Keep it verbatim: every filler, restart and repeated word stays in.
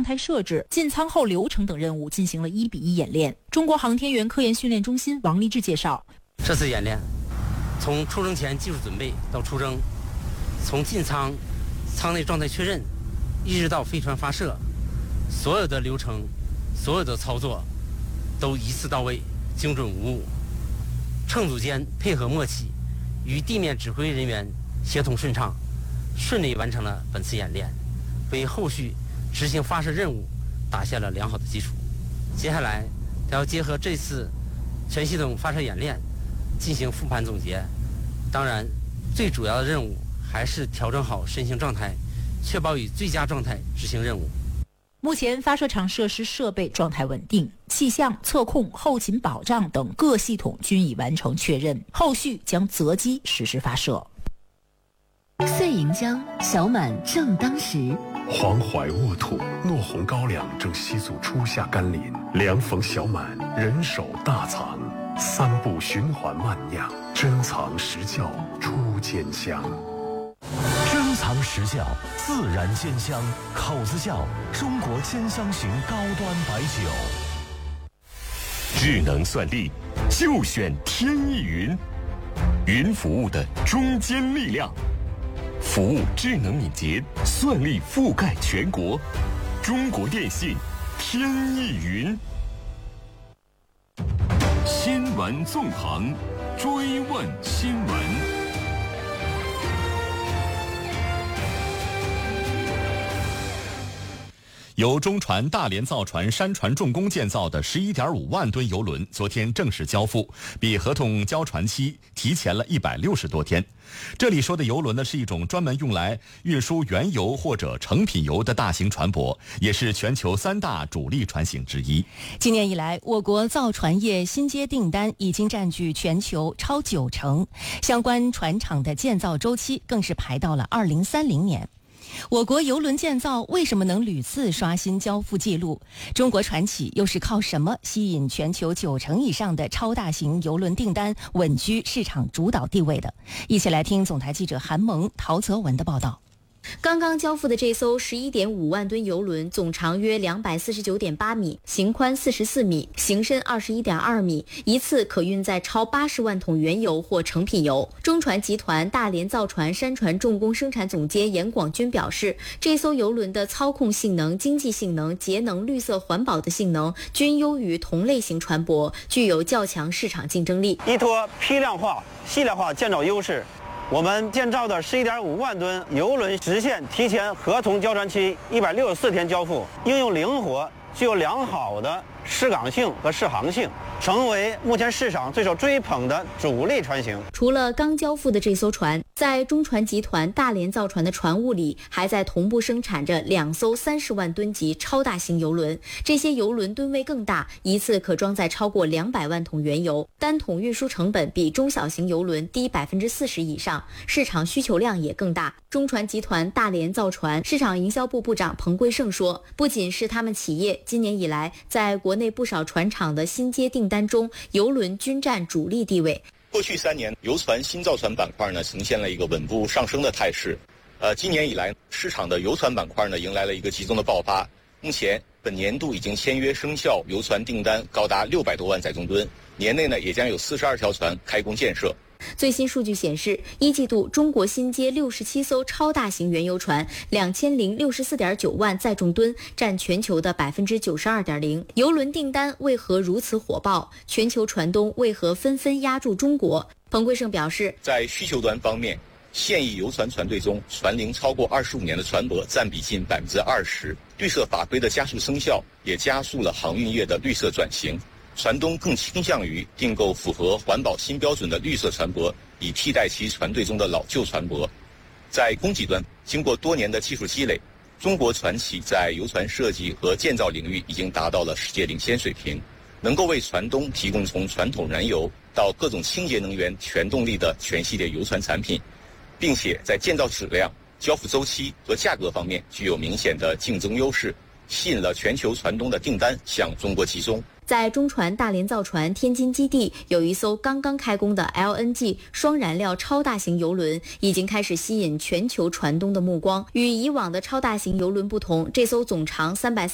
态设置、进舱后流程等任务进行了一比一演练。中国航天员科研训练中心王立志介绍， 这次演练从出征前技术准备到出征，从进舱、舱内状态确认，一直到飞船发射，所有的流程、所有的操作都一次到位，精准无误。乘组间配合默契，与地面指挥人员协同顺畅，顺利完成了本次演练，为后续执行发射任务打下了良好的基础。接下来要结合这次全系统发射演练进行复盘总结，当然最主要的任务还是调整好身形状态，确保以最佳状态执行任务。 目前发射场设施设备状态稳定，气象、测控、后勤保障等各系统均已完成确认，后续将择机实施发射。 岁迎江，小满正当时。 黄淮沃土，糯红高粱正吸足初夏甘霖。凉逢小满，人手大藏，三步循环慢酿，珍藏实窖出坚香。 珍藏实窖，自然鲜香。口子窖，中国鲜香型高端白酒。智能算力，就选天翼云。云服务的中坚力量，服务智能敏捷，算力覆盖全国。中国电信，天翼云。新闻纵横，追问新闻。由中船大连造船山船重工建造的 十一点五万吨邮轮昨天正式交付，比合同交船期提前了一百六十多天。这里说的邮轮呢，是一种专门用来运输原油或者成品油的大型船舶，也是全球三大主力船型之一。 今年以来，我国造船业新接订单已经占据全球超九成，相关船厂的建造周期更是排到了二零三零年。我国邮轮建造为什么能屡次刷新交付记录？中国船企又是靠什么吸引全球九成以上的超大型邮轮订单，稳居市场主导地位的？一起来听总台记者韩萌、陶泽文的报道。 刚刚交付的这艘 十一点五万吨邮轮，总长约两百四十九点八米，行宽四十四米，行深二十一点二米，一次可运载超八十万桶原油或成品油。中船集团大连造船山船重工生产总监严广军表示，这艘邮轮的操控性能、经济性能、节能、绿色环保的性能均优于同类型船舶，具有较强市场竞争力。 依托批量化、系列化建造优势，我们建造的 十一点五万吨邮轮实现提前合同交船期一百六十四天交付，应用灵活，具有良好的适港性和适航性，成为目前市场最受追捧的主力船型。 除了刚交付的这艘船，在中船集团大连造船的船坞里，还在同步生产着两艘三十万吨级超大型邮轮。这些邮轮吨位更大，一次可装载超过两百万桶原油，单桶运输成本比中小型邮轮低百分之四十以上，市场需求量也更大。中船集团大连造船市场营销部部长彭贵胜说，不仅是他们企业，今年以来在国内不少船厂的新接订单中，邮轮均占主力地位。 过去三年，邮船新造船板块呢呈现了一个稳步上升的态势。呃，今年以来，市场的邮船板块呢迎来了一个集中的爆发。目前，本年度已经签约生效邮船订单高达六百多万载重吨，年内呢也将有四十二条船开工建设。 最新数据显示，一季度中国新接六十七艘超大型原油船，两千零六十四点九万载重吨，占全球的百分之九十二点零。邮轮订单为何如此火爆？全球船东为何纷纷压住中国？彭贵胜表示， 在需求端方面，现役游船船队中，船龄超过二十五年的船舶占比近百分之二十。绿色法规的加速生效，也加速了航运业的绿色转型。船东更倾向于订购符合环保新标准的绿色船舶，以替代其船队中的老旧船舶。在供给端，经过多年的技术积累，中国船企在游船设计和建造领域已经达到了世界领先水平，能够为船东提供从传统燃油到各种清洁能源全动力的全系列游船产品，并且在建造质量、交付周期和价格方面具有明显的竞争优势，吸引了全球船东的订单向中国集中。 在中船大连造船天津基地，有一艘刚刚开工的 L N G 双燃料超大型邮轮，已经开始吸引全球船东的目光。与以往的超大型邮轮不同，这艘总长三百